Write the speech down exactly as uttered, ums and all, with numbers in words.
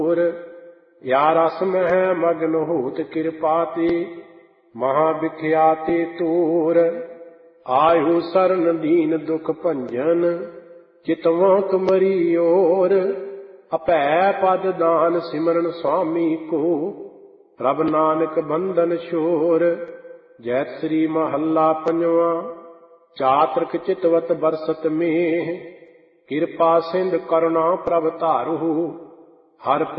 या रस मह मग्न होत कृपाते महा विख्याते तोर। आयु सरन दीन दुख भंजन चितवों तुमरी ओर। अपै पद दान सिमरन स्वामी को रब नानक बंधन छोर। जैत श्री महला पंजवा। चातृक चितवत बरसत में कृपा सिंध करुणा प्रभ धारु। हर